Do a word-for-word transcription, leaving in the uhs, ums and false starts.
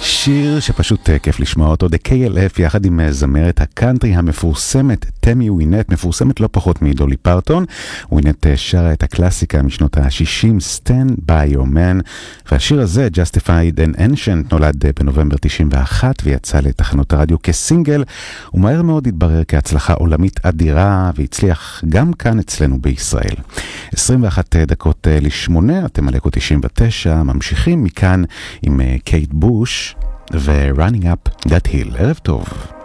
שיר שפשוט כיף לשמוע אותו, The קיי אל אף יחד עם זמרת הקאנטרי המפורסמת תמי ווינט, מפורסמת לא פחות מדולי פרטון. ווינט שרה את הקלאסיקה משנות ה-שישים, Stand by your man, והשיר הזה, Justified and Ancient, נולד בנובמבר תשעים ואחת ויצא לתחנות הרדיו כסינגל, ומהר מאוד התברר כהצלחה עולמית אדירה, והצליח גם כאן אצלנו בישראל. עשרים ואחת דקות לשמונה, אתם על אקו תשעים ותשע, ממשיכים מכאן עם קייט בוש ו-Running Up That Hill. ערב טוב.